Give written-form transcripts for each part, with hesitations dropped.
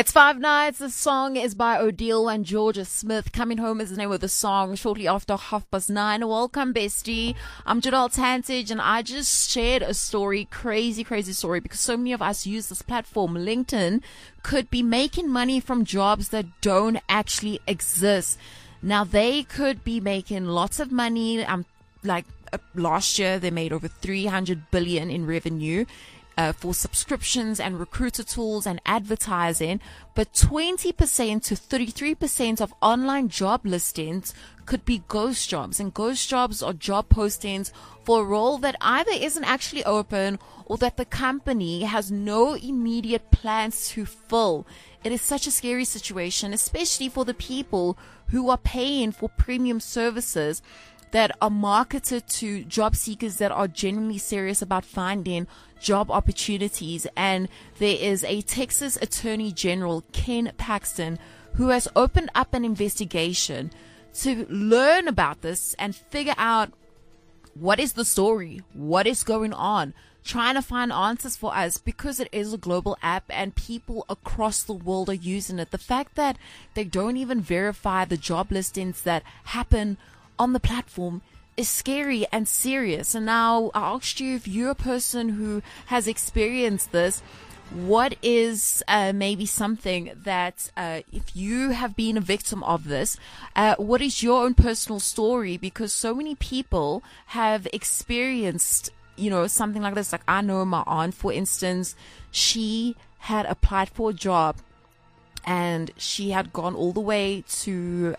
It's Five Nights. The song is by Odile and Georgia Smith. Coming Home is the name of the song, shortly after 9:30. Welcome, bestie. I'm Jadal Tantage, and I just shared a story, crazy story, because so many of us use this platform. LinkedIn could be making money from jobs that don't actually exist. Now, they could be making lots of money. Last year, they made over 300 billion in revenue. For subscriptions and recruiter tools and advertising, but 20% to 33% of online job listings could be ghost jobs. And ghost jobs are job postings for a role that either isn't actually open or that the company has no immediate plans to fill. It is such a scary situation, especially for the people who are paying for premium services that are marketed to job seekers that are genuinely serious about finding job opportunities. And there is a Texas Attorney General, Ken Paxton, who has opened up an investigation to learn about this and figure out what is the story, what is going on, trying to find answers for us, because it is a global app and people across the world are using it. The fact that they don't even verify the job listings that happen on the platform is scary and serious. And now I asked you, if you're a person who has experienced this, what is maybe something that if you have been a victim of this, what is your own personal story? Because so many people have experienced, something like this. Like, I know my aunt, for instance, she had applied for a job and she had gone all the way to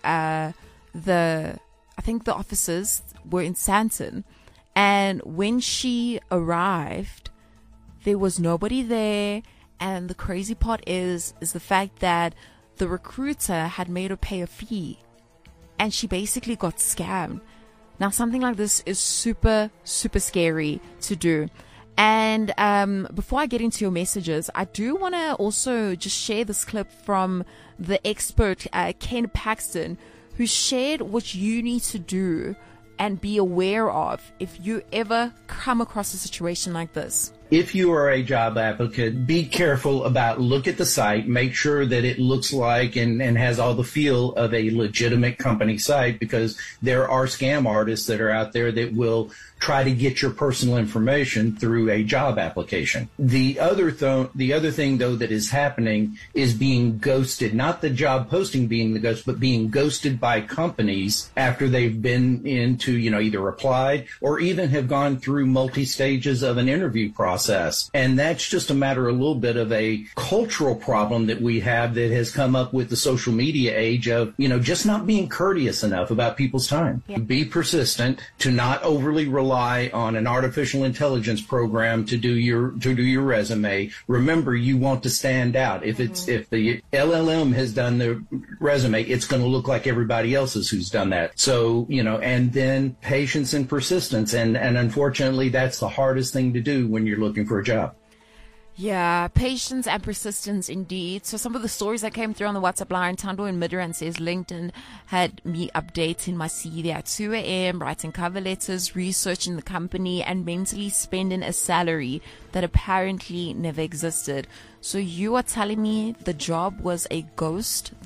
I think the offices were in Sandton, and when she arrived, there was nobody there. And the crazy part is the fact that the recruiter had made her pay a fee, and she basically got scammed. Now, something like this is super scary to do. And before I get into your messages, I do want to also just share this clip from the expert Ken Paxton, who shared what you need to do and be aware of if you ever come across a situation like this. If you are a job applicant, be careful about, look at the site, make sure that it looks like and has all the feel of a legitimate company site, because there are scam artists that are out there that will try to get your personal information through a job application. The other thing, though, that is happening is being ghosted. Not the job posting being the ghost, but being ghosted by companies after they've been into, either applied or even have gone through multi-stages of an interview process. And that's just a matter, a little bit of a cultural problem that we have that has come up with the social media age of, just not being courteous enough about people's time. Yeah. Be persistent, to not overly rely on an artificial intelligence program to do your resume. Remember, you want to stand out. If the LLM has done the resume, it's going to look like everybody else's who's done that. So, and then patience and persistence. And unfortunately, that's the hardest thing to do when you're looking for a job. Yeah, patience and persistence indeed. So some of the stories that came through on the WhatsApp line, Tando in Midrand says, LinkedIn had me updating my CV at 2 a.m., writing cover letters, researching the company, and mentally spending a salary that apparently never existed. So you are telling me the job was a ghost?